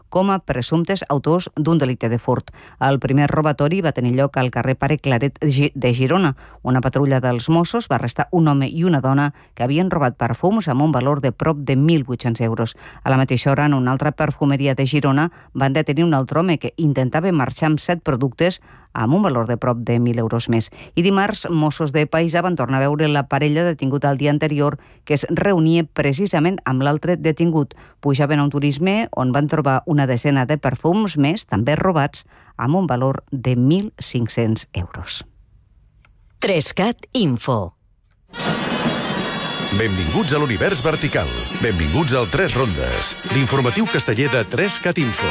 com a presumptes autors d'un delicte de furt. El primer robatori va tenir lloc al carrer Pare Claret de Girona. Una patrulla dels Mossos va arrestar un home i una dona que havien robat perfums amb un valor de prop de 1.800 euros. A la mateixa hora, en una altra perfumeria de Girona, van detenir un altre home que intentava marxar amb 7 productes amb un valor de prop de 1.000 euros més. I dimarts, Mossos de Paisa van tornar a veure la parella detinguda el dia anterior que es reunia precisament amb l'altre detingut. Pujaven a un turisme on van trobar una desena de perfums més, també robats, amb un valor de 1.500 euros. 3CAT Info. Benvinguts a l'univers vertical. Benvinguts al 3 Rondes, l'informatiu casteller de 3CAT Info.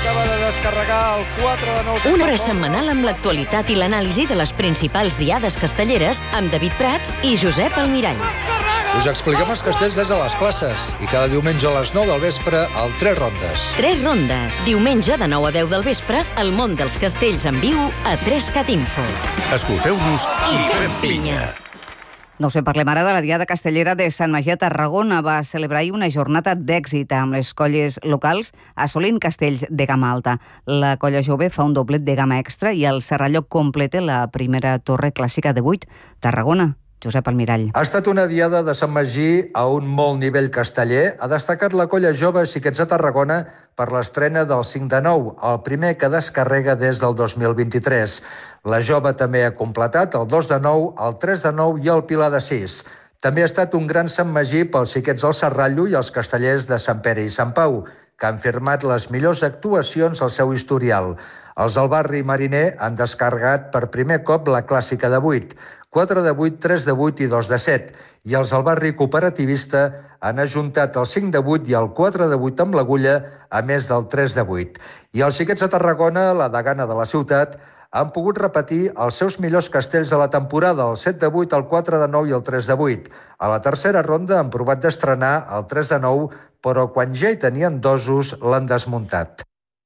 Una hora setmanal amb l'actualitat i l'anàlisi de les principals diades castelleres amb David Prats i Josep Almirall. Us expliquem els castells des de les places i cada diumenge a les 9 del vespre al 3 Rondes. 3 Rondes. Diumenge de 9 a 10 del vespre, el món dels castells en viu a 3CAT Info. Escolteu-nos i fem pinya. Doncs parlem ara de la Diada Castellera de Sant Magí a Tarragona. Va celebrar ahir una jornada d'èxit amb les colles locals assolint castells de gamma alta. La colla jove fa un doblet de gamma extra i el Serralló completa la primera torre clàssica de 8. Tarragona. Josep Almirall. Ha estat una diada de Sant Magí a un molt nivell casteller. Ha destacat la colla jove Xiquets de Tarragona per l'estrena del 5 de 9, el primer que descarrega des del 2023. La jove també ha completat el 2 de 9, el 3 de 9 i el Pilar de 6. També ha estat un gran Sant Magí pels Xiquets del Serrallo i els castellers de Sant Pere i Sant Pau, que han firmat les millors actuacions al seu historial. Els del barri mariner han descarregat per primer cop la clàssica de 8, 4 de 8, 3 de 8 i 2 de 7, i els del barri cooperativista han ajuntat el 5 de 8 i el 4 de 8 amb l'agulla, a més del 3 de 8. I els Xiquets de Tarragona, la degana de la ciutat, han pogut repetir els seus millors castells de la temporada, el 7 de 8, el 4 de 9 i el 3 de 8. A la tercera ronda han provat d'estrenar el 3 de 9, però quan ja hi tenien dosos l'han desmuntat.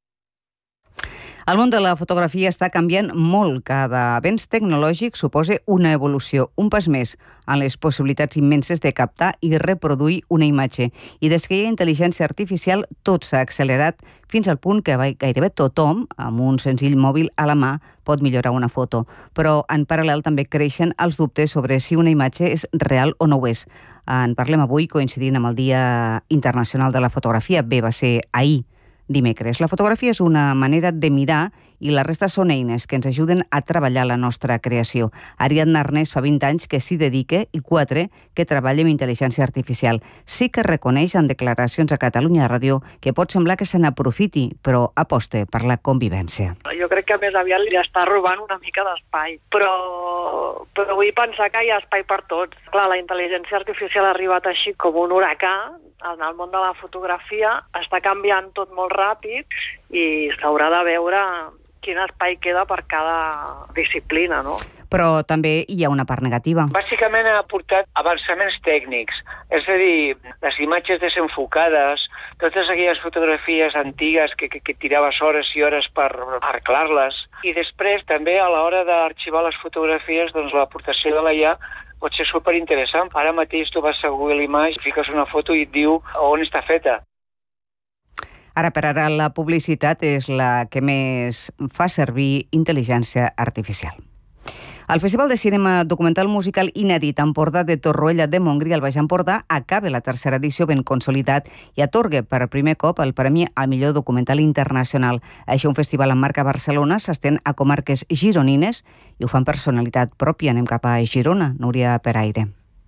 El món de la fotografia està canviant molt. Cada avenç tecnològic suposa una evolució, un pas més en les possibilitats immenses de captar i reproduir una imatge. I des que hi ha intel·ligència artificial, tot s'ha accelerat fins al punt que gairebé tothom, amb un senzill mòbil a la mà, pot millorar una foto. Però en paral·lel també creixen els dubtes sobre si una imatge és real o no ho és. En parlem avui coincidint amb el Dia Internacional de la Fotografia. Bé, va ser ahir, dimecres. La fotografia és una manera de mirar i la resta són eines que ens ajuden a treballar la nostra creació. Ariadna Arnés fa 20 anys que s'hi dedica i 4 que treballa amb intel·ligència artificial. Sí que reconeix en declaracions a Catalunya Ràdio que pot semblar que se n'aprofiti, però aposta per la convivència. Jo crec que més aviat li està robant una mica d'espai, però vull pensar que hi ha espai per tots. Clar, la intel·ligència artificial ha arribat així com un huracà en el món de la fotografia, està canviant tot molt ràpid i s'haurà de veure quin espai queda per cada disciplina, no? Però també hi ha una part negativa. Bàsicament ha aportat avançaments tècnics, és a dir, les imatges desenfocades, totes aquelles fotografies antigues que tiraves hores i hores per arreglar-les. I després també a l'hora d'arxivar les fotografies, doncs l'aportació de la IA pot ser superinteressant. Ara mateix tu vas a Google Images, fiques una foto i et diu on està feta. Ara per ara la publicitat és la que més fa servir intel·ligència artificial. El Festival de Cinema Documental Musical Inèdit Empordà de Torroella de Montgrí al Baix Empordà acaba la tercera edició ben consolidat i atorga per primer cop el premi al millor documental internacional. Així, un festival en marca Barcelona s'estén a comarques gironines i ho fan personalitat pròpia. Anem cap a Girona. Núria Peraire.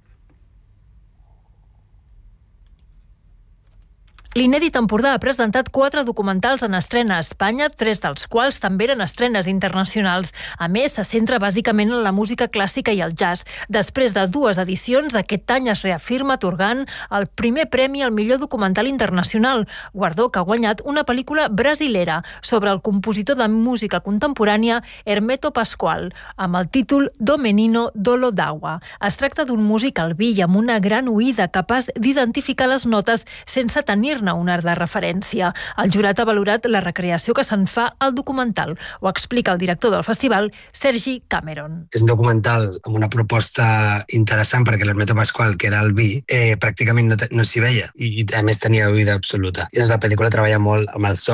L'Inèdit Empordà ha presentat 4 documentals en estrena a Espanya, 3 dels quals també eren estrenes internacionals. A més, se centra bàsicament en la música clàssica i el jazz. Després de 2 edicions, aquest any es reafirma atorgant el primer premi al millor documental internacional, guardó que ha guanyat una pel·lícula brasilera sobre el compositor de música contemporània Hermeto Pascoal, amb el títol Do Menino Dolo d'Agua. Es tracta d'un músic albí amb una gran oïda capaç d'identificar les notes sense tenir-ne un art de referència. El jurat ha valorat la recreació que se'n fa al documental. Ho explica el director del festival, Sergi Cameron. És un documental amb una proposta interessant perquè l'Hermeto Pascoal, que era el vi, pràcticament no s'hi veia i a més tenia oïda absoluta. I doncs la pel·lícula treballa molt amb el so